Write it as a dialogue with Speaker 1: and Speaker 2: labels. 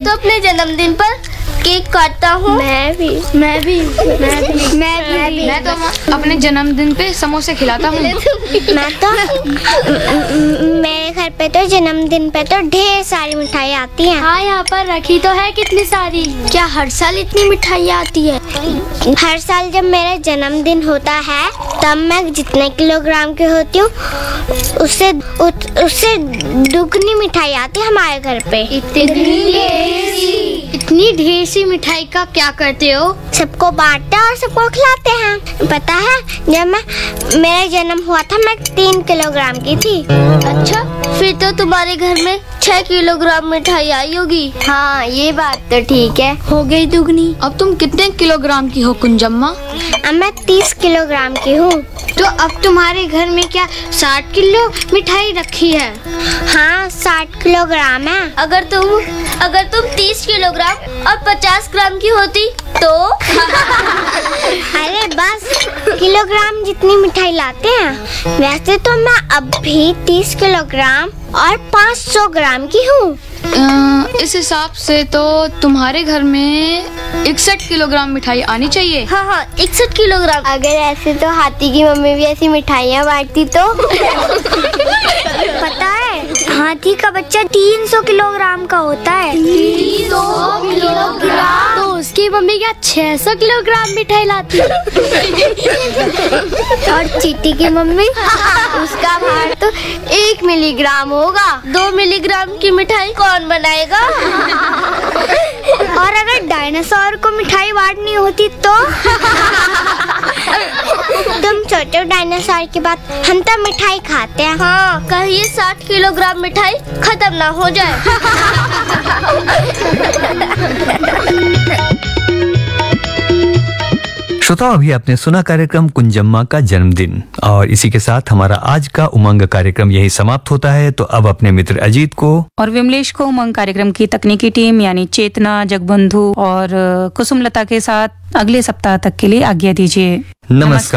Speaker 1: तो अपने जन्मदिन पर केक काटता हूँ। मैं भी।
Speaker 2: मैं तो अपने जन्मदिन पे समोसे खिलाता हूँ।
Speaker 3: मेरे घर पे तो जन्मदिन पे तो ढेर सारी मिठाई आती हैं।
Speaker 1: हाँ, यहाँ पर रखी तो है कितनी सारी। क्या हर साल इतनी मिठाइयाँ आती है?
Speaker 3: हर साल जब मेरा जन्मदिन होता है तब मैं जितने किलोग्राम की होती हूँ उससे दुगनी मिठाई आती है हमारे घर पे।
Speaker 1: इतनी ढेर सी मिठाई का क्या करते हो?
Speaker 3: सबको बांटते और सबको खिलाते हैं। पता है जब मेरा जन्म हुआ था मैं 3 किलोग्राम की थी।
Speaker 1: अच्छा, फिर तो तुम्हारे घर में 6 किलोग्राम मिठाई आई होगी।
Speaker 3: हाँ, ये बात तो ठीक है।
Speaker 1: हो गई दुगनी।
Speaker 2: अब तुम कितने किलोग्राम की हो कुंजम्मा?
Speaker 3: अब मैं 30 किलोग्राम की हूँ।
Speaker 1: तो अब तुम्हारे घर में क्या 60 किलो मिठाई रखी है?
Speaker 3: हाँ, 60 किलोग्राम है।
Speaker 1: अगर तुम 30 किलोग्राम और 50 ग्राम की होती तो?
Speaker 3: अरे बस, किलोग्राम जितनी मिठाई लाते हैं। वैसे तो मैं अब भी 30 किलोग्राम और 500 ग्राम की हूँ।
Speaker 2: इस हिसाब से तो तुम्हारे घर में 61 किलोग्राम मिठाई आनी चाहिए।
Speaker 1: हाँ, 61 किलोग्राम।
Speaker 3: अगर ऐसे तो हाथी की मम्मी भी ऐसी मिठाइयाँ बांटती तो। पता है हाथी का बच्चा 300 किलोग्राम का होता है।
Speaker 1: 300 किलोग्राम? तो उसकी मम्मी क्या 600 किलोग्राम मिठाई लाती?
Speaker 3: और चींटी की मम्मी उसका भार तो 1 मिलीग्राम होगा।
Speaker 1: 2 मिलीग्राम की मिठाई कौन बनाएगा?
Speaker 3: और अगर डायनासोर को मिठाई बांटनी होती तो? तुम सोचो डायनासोर की बात, हम तो मिठाई खाते हैं।
Speaker 1: हाँ, कहीं 60 किलोग्राम मिठाई खत्म ना हो जाए।
Speaker 4: श्रोताओ, अभी आपने सुना कार्यक्रम कुंजम्मा का जन्मदिन, और इसी के साथ हमारा आज का उमंग कार्यक्रम यही समाप्त होता है। तो अब अपने मित्र अजीत को
Speaker 5: और विमलेश को उमंग कार्यक्रम की तकनीकी टीम यानी चेतना, जगबंधु और कुसुमलता के साथ अगले सप्ताह तक के लिए आज्ञा दीजिए।
Speaker 4: नमस्कार।